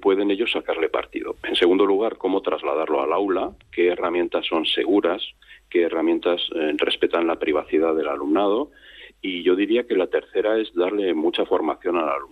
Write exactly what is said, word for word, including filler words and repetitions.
pueden ellos sacarle partido. En segundo lugar, cómo trasladarlo al aula, qué herramientas son seguras, qué herramientas eh, respetan la privacidad del alumnado. Y yo diría que la tercera es darle mucha formación al alumnado.